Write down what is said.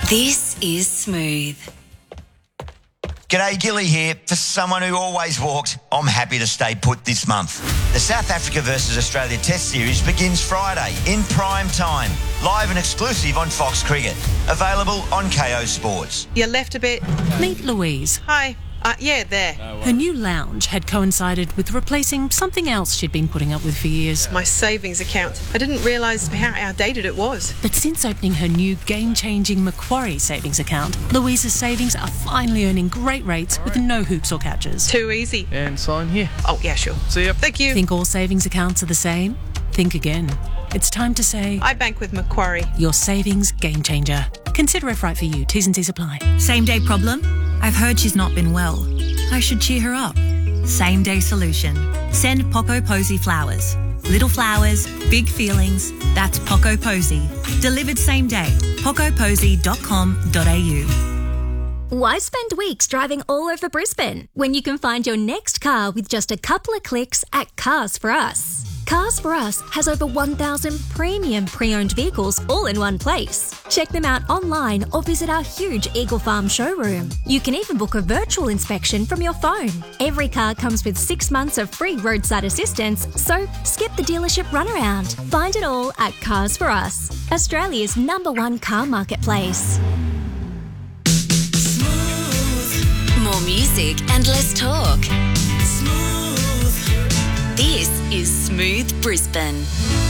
This is Smooth. G'day, Gilly here. For someone who always walked, I'm happy to stay put this month. The South Africa versus Australia Test Series begins Friday in prime time, live and exclusive on Fox Cricket. Available on KO Sports. You left a bit. Meet Louise. Hi. Yeah, there. Her new lounge had coincided with replacing something else she'd been putting up with for years. My savings account. I didn't realise how outdated it was. But since opening her new game-changing Macquarie savings account, Louise's savings are finally earning great rates with no hoops or catches. Too easy. And sign here. Oh, yeah, sure. See ya. Thank you. Think all savings accounts are the same? Think again. It's time to say, I bank with Macquarie. your savings game changer. Consider if right for you. T's and C's apply. Same day problem? I've heard she's not been well. I should cheer her up. Same day solution. Send Poco Posy flowers. Little flowers, big feelings. That's Poco Posy. Delivered same day. pocoposy.com.au. Why spend weeks driving all over Brisbane when you can find your next car with just a couple of clicks at Cars For Us? Cars For Us has over 1,000 premium pre-owned vehicles all in one place. Check them out online or visit our huge Eagle Farm showroom. You can even book a virtual inspection from your phone. Every car comes with 6 months of free roadside assistance, so skip the dealership runaround. Find it all at Cars For Us, Australia's #1 car marketplace. More music and less talk. This is Smooth Brisbane.